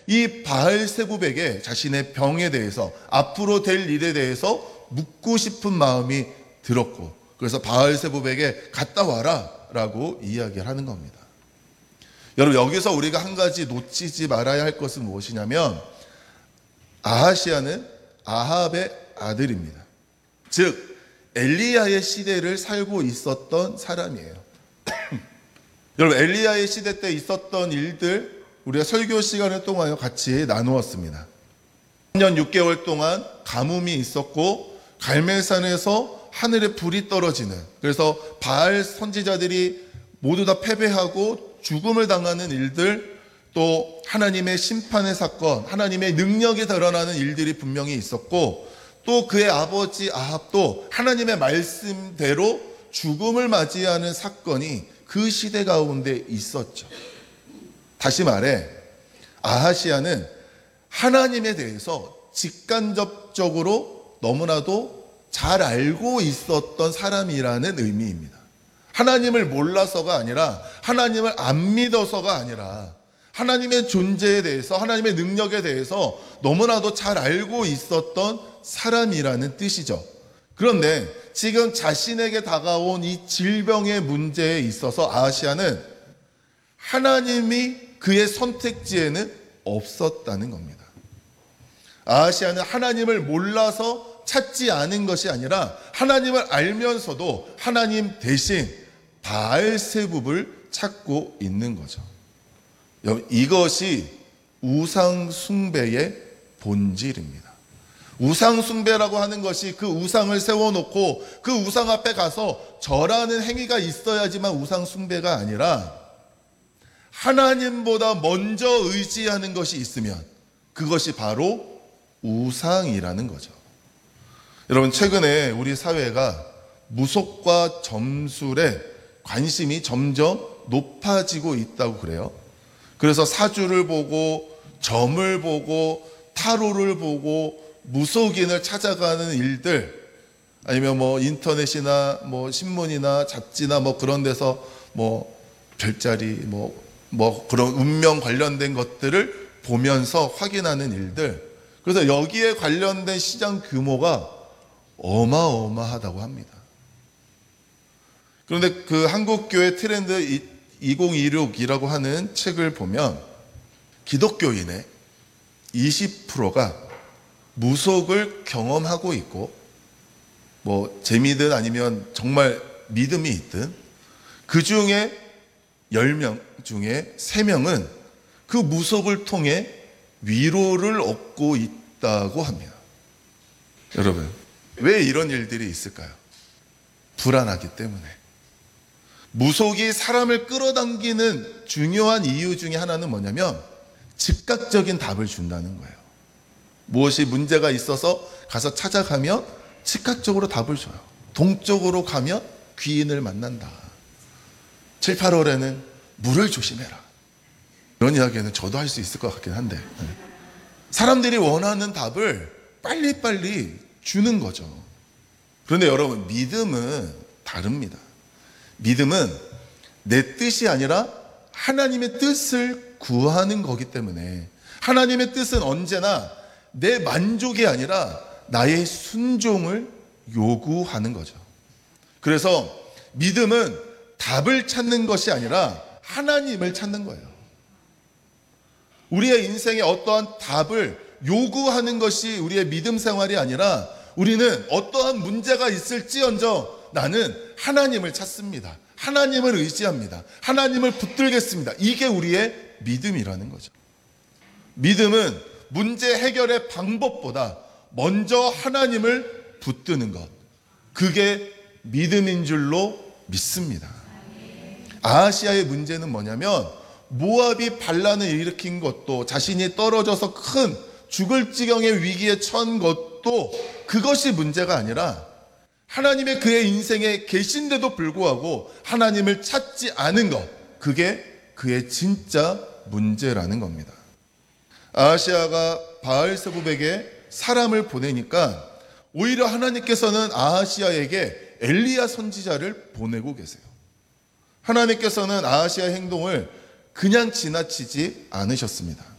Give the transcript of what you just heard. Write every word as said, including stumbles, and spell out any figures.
이 바알세불에게 자신의 병에 대해서, 앞으로 될 일에 대해서 묻고 싶은 마음이 들었고, 그래서 바알세불에게 갔다 와라 라고 이야기를 하는 겁니다. 여러분, 여기서 우리가 한 가지 놓치지 말아야 할 것은 무엇이냐면, 아하시야는 아합의 아들입니다. 즉 엘리야의 시대를 살고 있었던 사람이에요. 여러분, 엘리야의 시대 때 있었던 일들 우리가 설교 시간을 통하여 같이 나누었습니다. 삼 년 육 개월 동안 가뭄이 있었고, 갈멜산에서 하늘에 불이 떨어지는, 그래서 바알 선지자들이 모두 다 패배하고 죽음을 당하는 일들, 또 하나님의 심판의 사건, 하나님의 능력이 드러나는 일들이 분명히 있었고, 또 그의 아버지 아합도 하나님의 말씀대로 죽음을 맞이하는 사건이 그 시대 가운데 있었죠. 다시 말해, 아하시야는 하나님에 대해서 직간접적으로 너무나도 잘 알고 있었던 사람이라는 의미입니다. 하나님을 몰라서가 아니라, 하나님을 안 믿어서가 아니라, 하나님의 존재에 대해서, 하나님의 능력에 대해서 너무나도 잘 알고 있었던 사람이라는 뜻이죠. 그런데 지금 자신에게 다가온 이 질병의 문제에 있어서 아하시야는 하나님이 그의 선택지에는 없었다는 겁니다. 아하시야는 하나님을 몰라서 찾지 않은 것이 아니라, 하나님을 알면서도 하나님 대신 바알세불을 찾고 있는 거죠. 이것이 우상 숭배의 본질입니다. 우상 숭배라고 하는 것이 그 우상을 세워놓고 그 우상 앞에 가서 절하는 행위가 있어야지만 우상 숭배가 아니라, 하나님보다 먼저 의지하는 것이 있으면 그것이 바로 우상이라는 거죠. 여러분, 최근에 우리 사회가 무속과 점술에 관심이 점점 높아지고 있다고 그래요. 그래서 사주를 보고, 점을 보고, 타로를 보고, 무속인을 찾아가는 일들, 아니면 뭐 인터넷이나 뭐 신문이나 잡지나 뭐 그런 데서 뭐 별자리, 뭐, 뭐 그런 운명 관련된 것들을 보면서 확인하는 일들, 그래서 여기에 관련된 시장 규모가 어마어마하다고 합니다. 그런데 그 한국교회 트렌드 이천이십육이라고 하는 책을 보면 기독교인의 이십 퍼센트가 무속을 경험하고 있고, 뭐 재미든 아니면 정말 믿음이 있든, 그 중에 열 명 중에 세 명은 그 무속을 통해 위로를 얻고 있다고 합니다. 여러분, 왜 이런 일들이 있을까요? 불안하기 때문에. 무속이 사람을 끌어당기는 중요한 이유 중에 하나는 뭐냐면, 즉각적인 답을 준다는 거예요. 무엇이 문제가 있어서 가서 찾아가면 즉각적으로 답을 줘요. 동쪽으로 가면 귀인을 만난다. 칠, 팔월에는 물을 조심해라. 이런 이야기는 저도 할 수 있을 것 같긴 한데, 사람들이 원하는 답을 빨리빨리 주는 거죠. 그런데 여러분, 믿음은 다릅니다. 믿음은 내 뜻이 아니라 하나님의 뜻을 구하는 거기 때문에, 하나님의 뜻은 언제나 내 만족이 아니라 나의 순종을 요구하는 거죠. 그래서 믿음은 답을 찾는 것이 아니라 하나님을 찾는 거예요. 우리의 인생에 어떠한 답을 요구하는 것이 우리의 믿음 생활이 아니라, 우리는 어떠한 문제가 있을지언정 나는 하나님을 찾습니다. 하나님을 의지합니다. 하나님을 붙들겠습니다. 이게 우리의 믿음이라는 거죠. 믿음은 문제 해결의 방법보다 먼저 하나님을 붙드는 것, 그게 믿음인 줄로 믿습니다. 아하시야의 문제는 뭐냐면, 모압이 반란을 일으킨 것도, 자신이 떨어져서 큰 죽을 지경의 위기에 처한 것도 그것이 문제가 아니라, 하나님의 그의 인생에 계신데도 불구하고 하나님을 찾지 않은 것, 그게 그의 진짜 문제라는 겁니다. 아하시야가 바알세불에게 사람을 보내니까 오히려 하나님께서는 아하시야에게 엘리야 선지자를 보내고 계세요. 하나님께서는 아하시야의 행동을 그냥 지나치지 않으셨습니다.